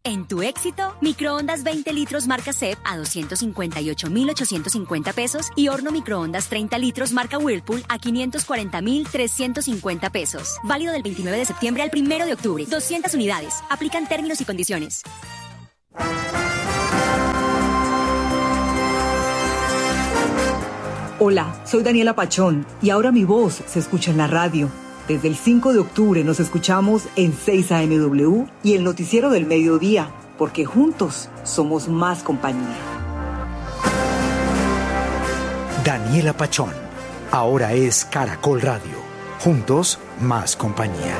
En tu éxito, microondas 20 litros marca CEP a 258.850 pesos y horno microondas 30 litros marca Whirlpool a 540.350 pesos. Válido del 29 de septiembre al 1 de octubre. 200 unidades. Aplican términos y condiciones. Hola, soy Daniela Pachón y ahora mi voz se escucha en la radio. Desde el 5 de octubre nos escuchamos en 6 AMW y el noticiero del mediodía, porque juntos somos más compañía. Daniela Pachón, ahora es Caracol Radio. Juntos, más compañía.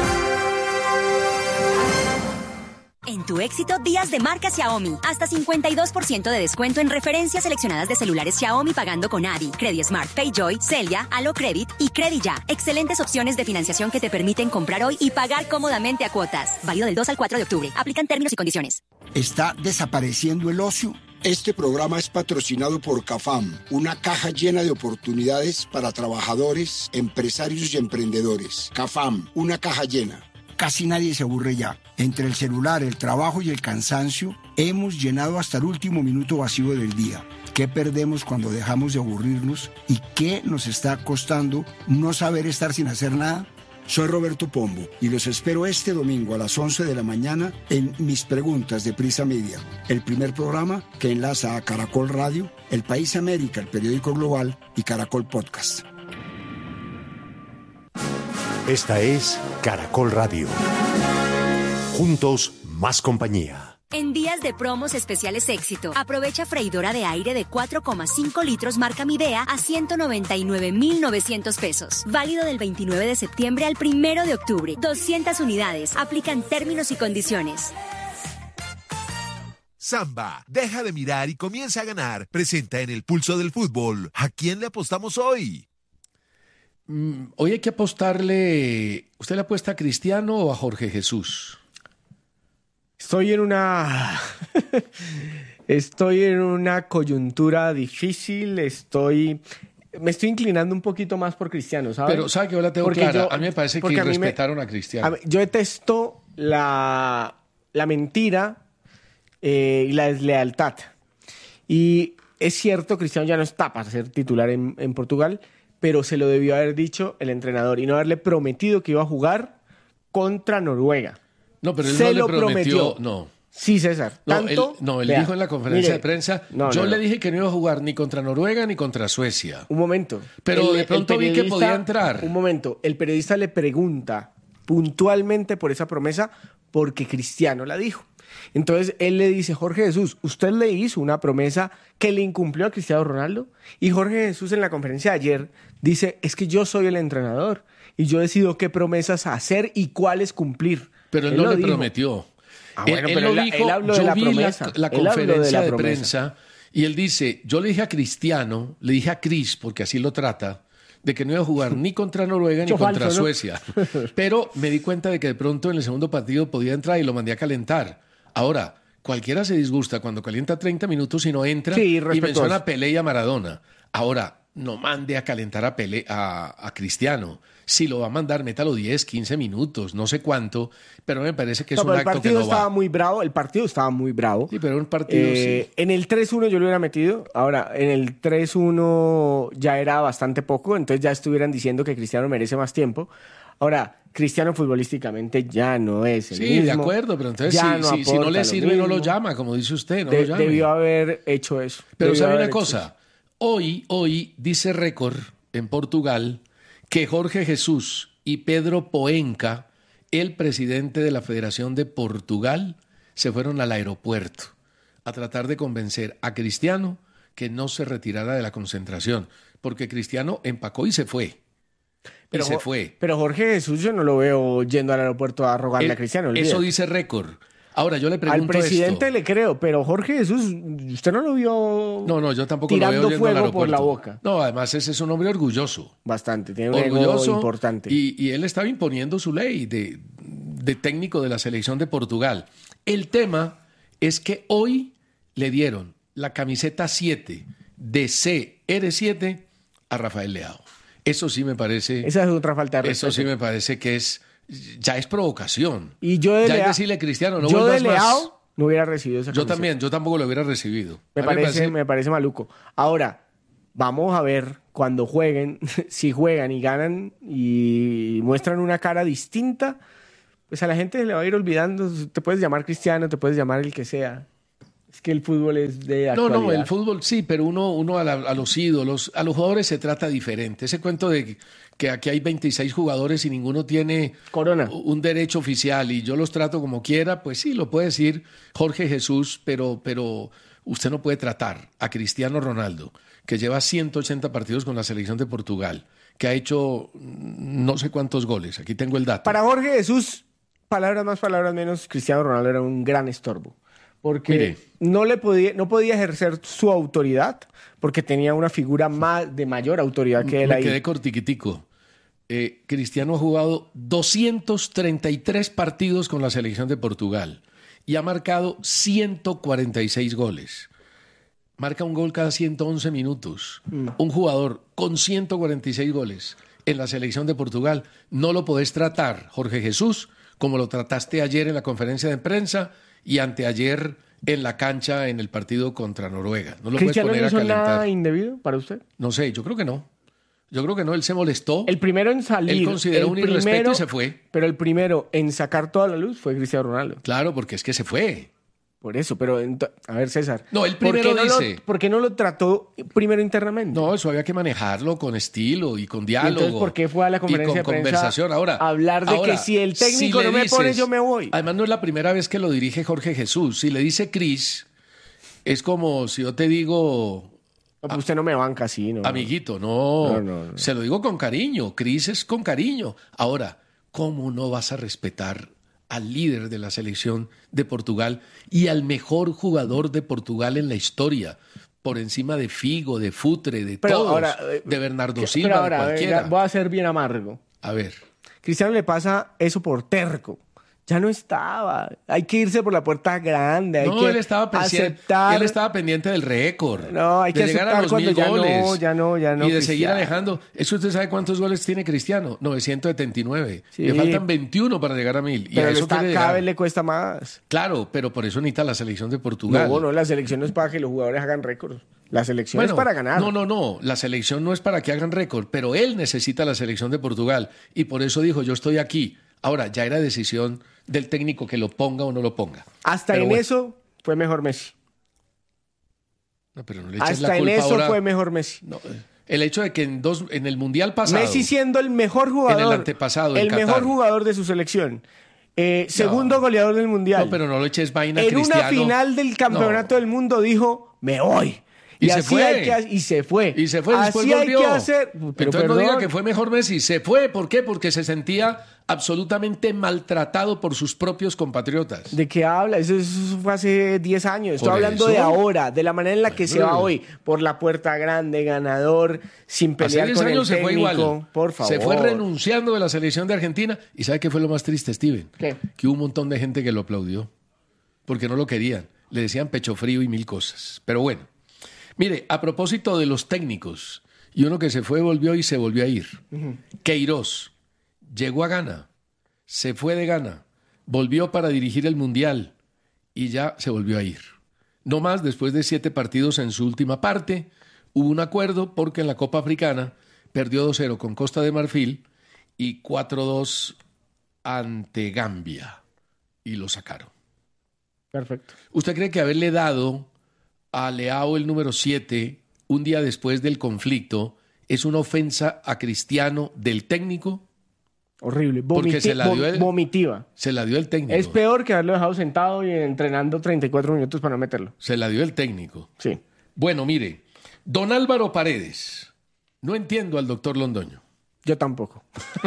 En tu éxito, días de marca Xiaomi. Hasta 52% de descuento en referencias seleccionadas de celulares Xiaomi pagando con Adi, CrediSmart, PayJoy, Celia, AloCredit y CrediYa. Excelentes opciones de financiación que te permiten comprar hoy y pagar cómodamente a cuotas. Válido del 2 al 4 de octubre. Aplican términos y condiciones. ¿Está desapareciendo el ocio? Este programa es patrocinado por CAFAM, una caja llena de oportunidades para trabajadores, empresarios y emprendedores. CAFAM, una caja llena. Casi nadie se aburre ya. Entre el celular, el trabajo y el cansancio, hemos llenado hasta el último minuto vacío del día. ¿Qué perdemos cuando dejamos de aburrirnos? ¿Y qué nos está costando no saber estar sin hacer nada? Soy Roberto Pombo y los espero este domingo a las 11 de la mañana en Mis Preguntas de Prisa Media, el primer programa que enlaza a Caracol Radio, El País América, el periódico global y Caracol Podcast. Esta es Caracol Radio. Juntos, más compañía. En días de promos especiales éxito, aprovecha freidora de aire de 4,5 litros marca Midea a 199.900 pesos. Válido del 29 de septiembre al 1 de octubre. 200 unidades. Aplican términos y condiciones. Samba, deja de mirar y comienza a ganar. Presenta en el Pulso del Fútbol. ¿A quién le apostamos hoy? Hoy hay que apostarle. ¿Usted le apuesta a Cristiano o a Jorge Jesús? Estoy en una coyuntura difícil. Me estoy inclinando un poquito más por Cristiano, ¿sabes? Pero ¿sabe que yo la tengo clara? A mí me parece que irrespetaron a Cristiano. Yo detesto la mentira y la deslealtad. Y es cierto, Cristiano ya no está para ser titular en Portugal, pero se lo debió haber dicho el entrenador y no haberle prometido que iba a jugar contra Noruega. No, pero él no le prometió. No. Sí, César. Él dijo en la conferencia de prensa, le dije que no iba a jugar ni contra Noruega ni contra Suecia. Un momento. Pero de pronto vi que podía entrar. Un momento. El periodista le pregunta puntualmente por esa promesa porque Cristiano la dijo. Entonces él le dice, Jorge Jesús, ¿usted le hizo una promesa que le incumplió a Cristiano Ronaldo? Y Jorge Jesús en la conferencia de ayer dice, es que yo soy el entrenador y yo decido qué promesas hacer y cuáles cumplir. Pero él no le prometió. Bueno, pero él habló de la promesa. La conferencia de prensa y él dice, yo le dije a Cristiano, le dije a Cris, porque así lo trata, de que no iba a jugar ni contra Noruega ni contra Suecia. Pero me di cuenta de que de pronto en el segundo partido podía entrar y lo mandé a calentar. Ahora, cualquiera se disgusta cuando calienta 30 minutos y no entra y menciona a Pelé y a Maradona. Ahora, no mande a calentar a Pelé, a Cristiano. Si lo va a mandar, métalo 10, 15 minutos, no sé cuánto, pero me parece que es un acto que no va. El partido estaba muy bravo. Sí, pero era un partido, sí. En el 3-1 yo lo hubiera metido. Ahora, en el 3-1 ya era bastante poco, entonces ya estuvieran diciendo que Cristiano merece más tiempo. Ahora, Cristiano futbolísticamente ya no es el mismo. Sí, de acuerdo, pero entonces si no le sirve, no lo llama, como dice usted, no lo llama. Debió haber hecho eso. Pero ¿sabe una cosa? Hoy dice récord en Portugal que Jorge Jesús y Pedro Poenca, el presidente de la Federación de Portugal, se fueron al aeropuerto a tratar de convencer a Cristiano que no se retirara de la concentración, porque Cristiano empacó y se fue. Pero Jorge Jesús yo no lo veo yendo al aeropuerto a rogarle a Cristiano. Eso dice récord. Ahora yo le pregunto al presidente le creo, pero Jorge Jesús, ¿usted no lo vio? No, yo tampoco lo veo yendo fuego por la boca? No, además ese es un hombre orgulloso. Bastante, tiene un ego importante. Y él estaba imponiendo su ley de técnico de la selección de Portugal. El tema es que hoy le dieron la camiseta 7 de CR7 a Rafael Leao. Eso sí me parece... Esa es otra falta de respeto. Eso sí me parece que es ya es provocación. Y yo de ya Leao, es decirle, Cristiano, no yo vuelvas de más. Leao no hubiera recibido esa Yo camiseta. también, yo tampoco lo hubiera recibido. Me parece maluco. Ahora, vamos a ver cuando jueguen, si juegan y ganan y muestran una cara distinta, pues a la gente le va a ir olvidando. Te puedes llamar Cristiano, te puedes llamar el que sea. Es que el fútbol es de actualidad. No, el fútbol sí, pero uno a los ídolos, a los jugadores se trata diferente. Ese cuento de que aquí hay 26 jugadores y ninguno tiene Corona. un derecho oficial y yo los trato como quiera, pues sí, lo puede decir Jorge Jesús, pero usted no puede tratar a Cristiano Ronaldo, que lleva 180 partidos con la selección de Portugal, que ha hecho no sé cuántos goles. Aquí tengo el dato. Para Jorge Jesús, palabras más, palabras menos, Cristiano Ronaldo era un gran estorbo. Porque no podía ejercer su autoridad, porque tenía una figura de mayor autoridad que él ahí. Me quedé cortiquitico. Cristiano ha jugado 233 partidos con la selección de Portugal y ha marcado 146 goles. Marca un gol cada 111 minutos. Un jugador con 146 goles en la selección de Portugal. No lo podés tratar, Jorge Jesús, como lo trataste ayer en la conferencia de prensa y anteayer en la cancha en el partido contra Noruega. No lo puedes poner a calentar. ¿Cristiano no hizo nada indebido para usted? No sé, yo creo que no. Yo creo que no, él se molestó. El primero en salir. Él consideró un irrespeto y se fue. Pero el primero en sacar toda la luz fue Cristiano Ronaldo. Claro, porque es que se fue. Por eso, pero a ver, César. No, él primero dice. ¿Por qué no lo trató primero internamente? No, eso había que manejarlo con estilo y con diálogo. Entonces, ¿por qué fue a la conferencia y con de prensa conversación? Ahora, hablar de que si el técnico no me pone, yo me voy? Además, no es la primera vez que lo dirige Jorge Jesús. Si le dice Cris, es como si yo te digo. No, pues usted no me banca así, ¿no? Amiguito, no. Se lo digo con cariño. Cris es con cariño. Ahora, ¿cómo no vas a respetar al líder de la selección de Portugal y al mejor jugador de Portugal en la historia, por encima de Figo, de Futre, de todos, ahora, de Bernardo Silva, pero ahora, de cualquiera? Voy a ser bien amargo. A ver. Cristiano le pasa eso por terco. Ya no estaba. Hay que irse por la puerta grande. Hay que él estaba aceptar. Él estaba pendiente del récord. No, hay que llegar aceptar a los cuando 1000 goles. Ya no. Y de Cristiano. seguir alejando. ¿Eso usted sabe cuántos goles tiene Cristiano? 979. Sí. Le faltan 21 para llegar a 1000. Pero y a eso cada vez le cuesta más. Claro, pero por eso necesita la selección de Portugal. No, la selección no es para que los jugadores hagan récords. La selección es para ganar. No. La selección no es para que hagan récord, pero él necesita la selección de Portugal. Y por eso dijo, yo estoy aquí. Ahora, ya era decisión del técnico que lo ponga o no lo ponga. Hasta en eso fue mejor Messi. No, pero no le eches Hasta la culpa en eso ahora. Fue mejor Messi. No, el hecho de que en el Mundial pasado... Messi siendo el mejor jugador. En el antepasado, el mejor jugador de su selección. Segundo goleador del Mundial. No, pero no le eches vaina a en Cristiano. En una final del Campeonato del Mundo dijo, me voy. Y se fue. Y se fue. Y se fue, después así volvió. Hay que hacer. Pero entonces no diga que fue mejor Messi. Se fue. ¿Por qué? Porque se sentía absolutamente maltratado por sus propios compatriotas. ¿De qué habla? Eso fue hace 10 años. Estoy hablando de ahora, de la manera en la que se va hoy. Por la puerta grande, ganador, sin pelear con el técnico. Se fue igual. Por favor. Se fue renunciando de la selección de Argentina. ¿Y sabe qué fue lo más triste, Steven? ¿Qué? Que hubo un montón de gente que lo aplaudió. Porque no lo querían. Le decían pecho frío y mil cosas. Pero bueno. Mire, a propósito de los técnicos, y uno que se fue, volvió y se volvió a ir. Queiroz llegó a Ghana, se fue de Ghana, volvió para dirigir el Mundial y ya se volvió a ir. No más, después de 7 partidos en su última parte, hubo un acuerdo porque en la Copa Africana perdió 2-0 con Costa de Marfil y 4-2 ante Gambia y lo sacaron. Perfecto. ¿Usted cree que haberle dado a Leao el número 7 un día después del conflicto es una ofensa a Cristiano del técnico? Horrible, porque vomitiva. Se la dio el técnico. Es peor que haberlo dejado sentado y entrenando 34 minutos para no meterlo. Se la dio el técnico. Sí. Bueno, mire, don Álvaro Paredes. No entiendo al doctor Londoño. Yo tampoco.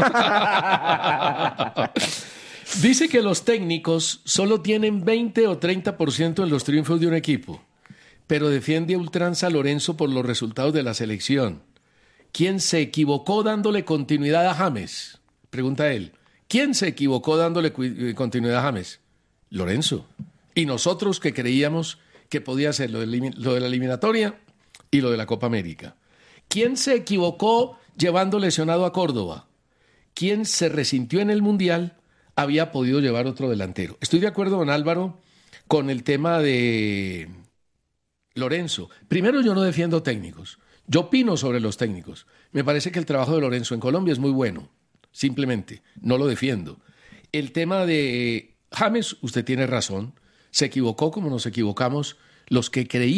Dice que los técnicos solo tienen 20 o 30% en los triunfos de un equipo, pero defiende a ultranza a Lorenzo por los resultados de la selección. ¿Quién se equivocó dándole continuidad a James? Pregunta él. ¿Quién se equivocó dándole continuidad a James? Lorenzo. Y nosotros que creíamos que podía ser lo de la eliminatoria y lo de la Copa América. ¿Quién se equivocó llevando lesionado a Córdoba? ¿Quién se resintió en el Mundial había podido llevar otro delantero. Estoy de acuerdo, don Álvaro, con el tema de Lorenzo. Primero, yo no defiendo técnicos. Yo opino sobre los técnicos. Me parece que el trabajo de Lorenzo en Colombia es muy bueno. Simplemente, no lo defiendo. El tema de James, usted tiene razón. Se equivocó como nos equivocamos los que creíamos